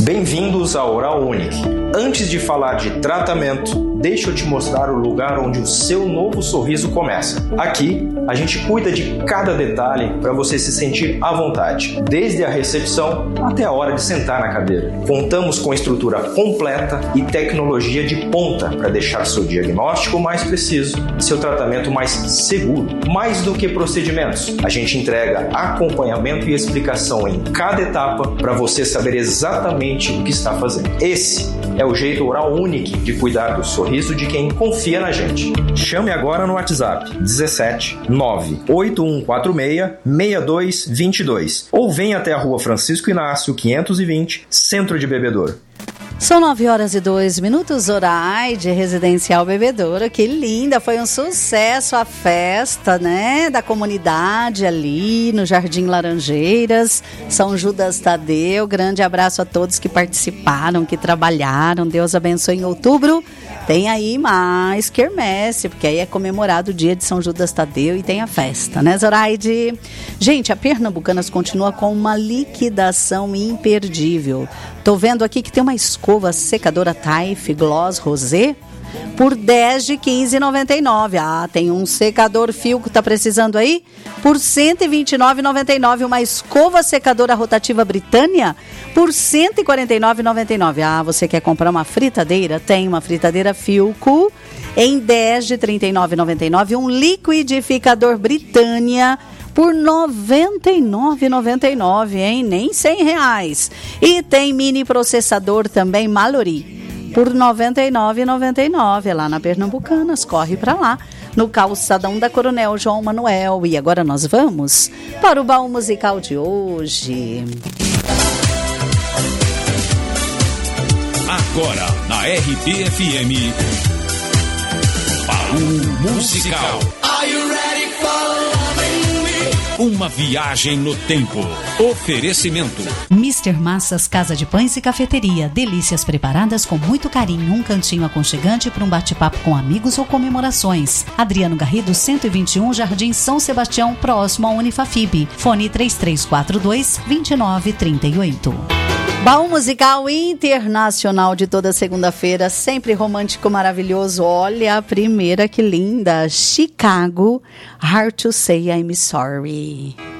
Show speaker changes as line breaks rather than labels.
Bem-vindos ao Oral Unique. Antes de falar de tratamento, deixa eu te mostrar o lugar onde o seu novo sorriso começa. Aqui, a gente cuida de cada detalhe para você se sentir à vontade, desde a recepção até a hora de sentar na cadeira. Contamos com estrutura completa e tecnologia de ponta para deixar seu diagnóstico mais preciso e seu tratamento mais seguro. Mais do que procedimentos, a gente entrega acompanhamento e explicação em cada etapa para você saber exatamente o que está fazendo. Esse é o jeito Oral Unique de cuidar do sorriso de quem confia na gente. Chame agora no WhatsApp 17 98146 6222 ou venha até a Rua Francisco Inácio 520, Centro de Bebedouro.
São 9h02, Zoraide, Residencial Bebedouro. Que linda, foi um sucesso a festa, né, da comunidade ali no Jardim Laranjeiras, São Judas Tadeu. Grande abraço a todos que participaram, que trabalharam. Deus abençoe. Em outubro tem aí mais quermesse, porque aí é comemorado o dia de São Judas Tadeu e tem a festa, né, Zoraide? Gente, a Pernambucanas continua com uma liquidação imperdível. Tô vendo aqui que tem uma escova secadora Taif Gloss Rosé por 10 de 15,99. Ah, tem um secador fio que tá precisando aí por 129,99. Uma escova secadora rotativa Britânia por 149,99. Ah, você quer comprar uma fritadeira? Tem uma fritadeira Philco em 10 de 39,99. Um liquidificador Britânia por R$ 99,99, hein? Nem R$100. E tem mini processador também Mallory por R$ 99,99. É lá na Pernambucanas, corre pra lá, no calçadão da Coronel João Manuel. E agora nós vamos para o baú musical de hoje.
Agora na RBFM, baú musical. Are you ready for... Uma viagem no tempo. Oferecimento
Mister Massas, Casa de Pães e Cafeteria. Delícias preparadas com muito carinho. Um cantinho aconchegante para um bate-papo com amigos ou comemorações. Adriano Garrido, 121, Jardim São Sebastião, próximo à Unifafib. Fone 3342-2938.
Baú musical internacional de toda segunda-feira, sempre romântico, maravilhoso. Olha a primeira, que linda. Chicago, Hard to Say I'm Sorry.